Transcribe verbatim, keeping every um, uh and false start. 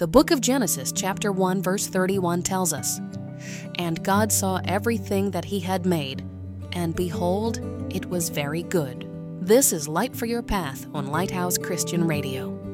The book of Genesis, chapter one, verse thirty-one tells us, "And God saw everything that he had made, and behold, it was very good." This is Light for Your Path on Lighthouse Christian Radio.